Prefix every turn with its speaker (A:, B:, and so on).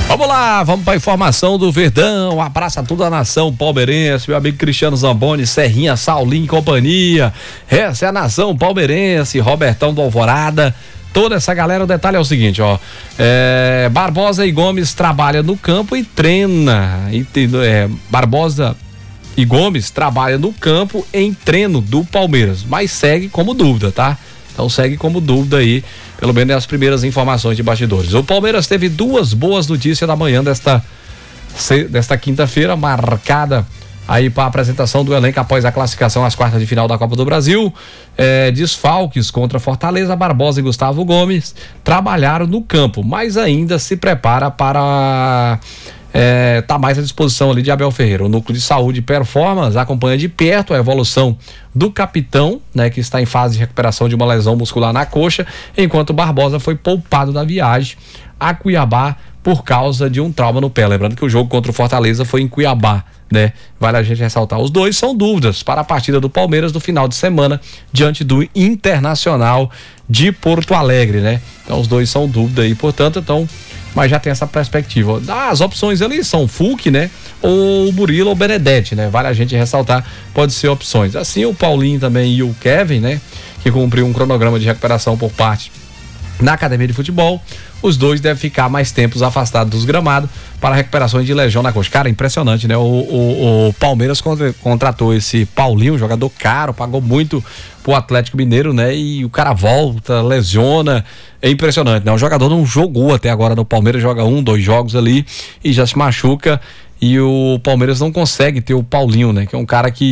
A: Vamos lá, vamos para a informação do Verdão. Abraça toda a nação palmeirense, meu amigo Cristiano Zamboni, Serrinha, Saulinho e companhia. Essa é a nação palmeirense, Robertão do Alvorada, toda essa galera. O detalhe é o seguinte, ó, Barbosa e Gomes trabalham no campo e treina. Barbosa e Gomes trabalham no campo em treino do Palmeiras, mas segue como dúvida, tá? Então segue como dúvida aí, pelo menos as primeiras informações de bastidores. O Palmeiras teve duas boas notícias na manhã desta quinta-feira, marcada aí para a apresentação do elenco após a classificação às quartas de final da Copa do Brasil. Desfalques contra Fortaleza, Barbosa e Gustavo Gomes trabalharam no campo, mas ainda se prepara para tá mais à disposição ali de Abel Ferreira. O Núcleo de Saúde e Performance acompanha de perto a evolução do capitão, né, que está em fase de recuperação de uma lesão muscular na coxa, enquanto Barbosa foi poupado da viagem a Cuiabá por causa de um trauma no pé. Lembrando que o jogo contra o Fortaleza foi em Cuiabá, né? Vale a gente ressaltar. Os dois são dúvidas para a partida do Palmeiras do final de semana diante do Internacional de Porto Alegre, né? Então os dois são dúvida aí, portanto, mas já tem essa perspectiva. As opções ali são Fulk, né? Ou Murilo ou Benedetti, né? Vale a gente ressaltar, pode ser opções. Assim o Paulinho também e o Kevin, né? Que cumpriu um cronograma de recuperação por parte na academia de futebol. Os dois devem ficar mais tempos afastados dos gramados para recuperações de lesão na coxa. Cara, impressionante, né? O Palmeiras contratou esse Paulinho, um jogador caro, pagou muito pro Atlético Mineiro, né? E o cara volta, lesiona. É impressionante, né? O jogador não jogou até agora no Palmeiras, joga 1-2 jogos ali e já se machuca. E o Palmeiras não consegue ter o Paulinho, né? Que é um cara que